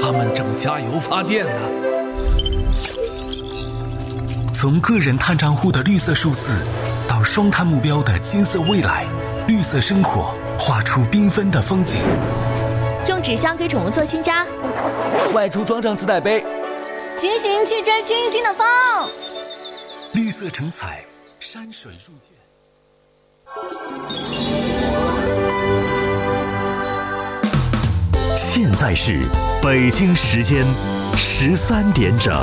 他们正加油发电呢。从个人碳账户的绿色数字，到双碳目标的金色未来，绿色生活画出缤纷的风景。 用纸箱给宠物做新家， 外出装上自带杯， 骑行去追清新的风。 绿色成彩，山水入卷。 现在是北京时间13点整。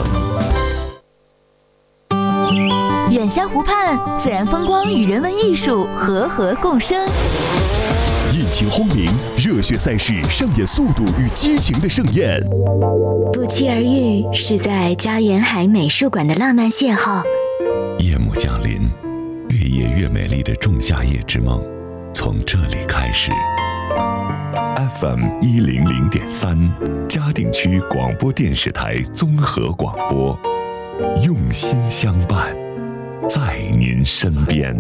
远乡湖畔，自然风光与人文艺术和合共生。 引擎轰鸣，热血赛事上演速度与激情的盛宴。 不期而遇是在家园海美术馆的浪漫邂逅。 夜幕降临，越夜越美丽的仲夏夜之梦从这里开始。FM 100.3，嘉定区广播电视台综合广播，用心相伴，在您身边。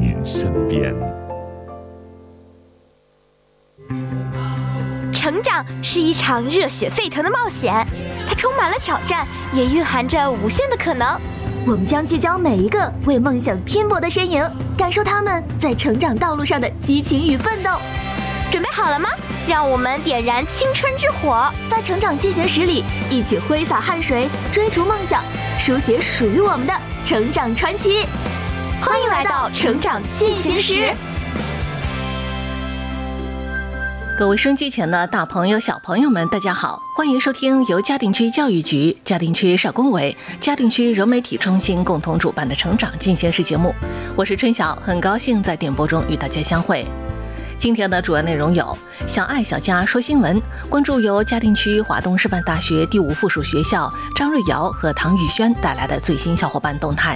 成长是一场热血沸腾的冒险，它充满了挑战，也蕴含着无限的可能。 我们将聚焦每一个为梦想拼搏的身影，感受他们在成长道路上的激情与奋斗。 准备好了吗？让我们点燃青春之火， 在成长进行时里，一起挥洒汗水，追逐梦想，书写属于我们的成长传奇。 欢迎来到成长进行时。 各位收音机前的大朋友小朋友们，大家好，欢迎收听由嘉定区教育局、嘉定区社工委、嘉定区融媒体中心共同主办的成长进行时节目。我是春晓，很高兴在电波中与大家相会。今天的主要内容有：小爱小家说新闻，关注由嘉定区华东师范大学第5附属学校张瑞瑶和唐玉轩带来的最新小伙伴动态。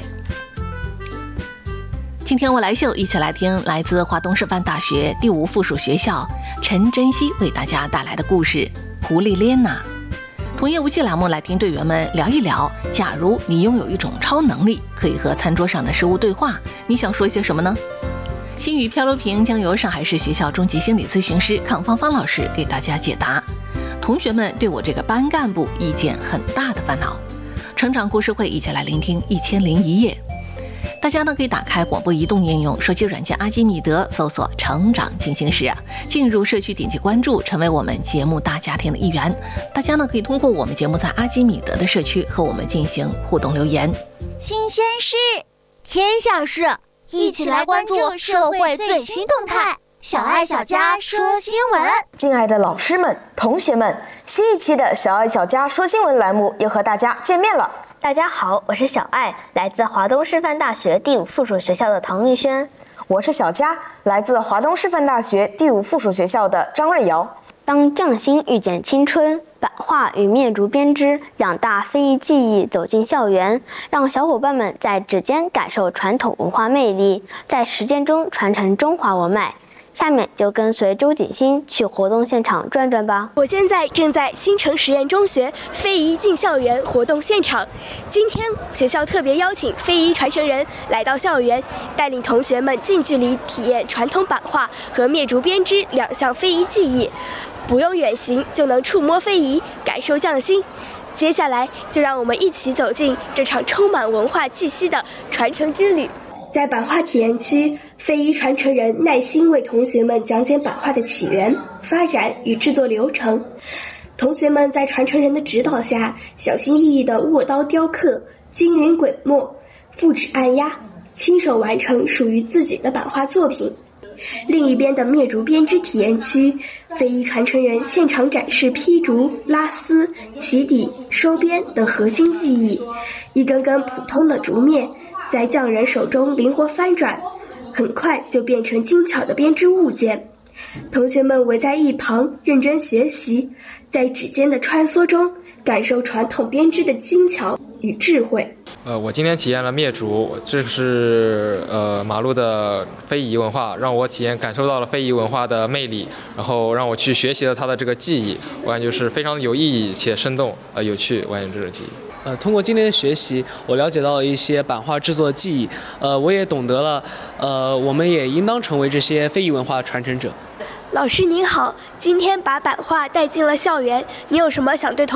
今天我来秀，一起来听来自华东师范大学第5附属学校陈珍惜为大家带来的故事《狐狸莲娜》。同业无忌栏目来听队员们聊一聊，假如你拥有一种超能力，可以和餐桌上的食物对话，你想说些什么呢？心语漂流瓶将由上海市学校中级心理咨询师康芳芳老师给大家解答。同学们对我这个班干部意见很大的烦恼。成长故事会一起来聆听1001夜。大家呢可以打开广播移动应用、手机软件阿基米德，搜索成长进行时，进入社区点击关注，成为我们节目大家庭的一员。大家呢可以通过我们节目在阿基米德的社区和我们进行互动留言。 新鲜事，天下事，一起来关注社会最新动态。小爱小家说新闻。 敬爱的老师们、同学们，新一期的小爱小家说新闻栏目又和大家见面了。 大家好，我是小爱，来自华东师范大学第5附属学校的唐玉轩。 我是小佳，来自华东师范大学第5附属学校的张瑞瑶。 当匠心遇见青春，版画与灭竹编织养大非遗技艺走进校园，让小伙伴们在指尖感受传统文化魅力，在实践中传承中华文脉。下面就跟随周锦欣去活动现场转转吧。 我现在正在新城实验中学非遗进校园活动现场。今天学校特别邀请非遗传承人来到校园，带领同学们近距离体验传统版画和灭竹编织2项非遗技艺，不用远行就能触摸非遗，感受匠心。接下来就让我们一起走进这场充满文化气息的传承之旅。在版画体验区，非遗传承人耐心为同学们讲解版画的起源、发展与制作流程。同学们在传承人的指导下，小心翼翼地握刀雕刻，均匀滚墨，复制按压，亲手完成属于自己的版画作品。另一边的灭竹编织体验区，非遗传承人现场展示劈竹、拉丝、起底、收边等核心技艺，一根根普通的竹篾在匠人手中灵活翻转，很快就变成精巧的编织物件。同学们围在一旁认真学习，在指尖的穿梭中感受传统编织的精巧与智慧。 我今天体验了灭竹，这是马路的非遗文化，让我感受到了非遗文化的魅力，然后让我去学习了它的这个技艺，我感觉是非常有意义且生动有趣，我感觉这个技艺。 通过今天的学习，我了解到了一些版画制作技艺，我也懂得了，我们也应当成为这些非遗文化传承者。 老师您好，今天把版画带进了校园，你有什么想对同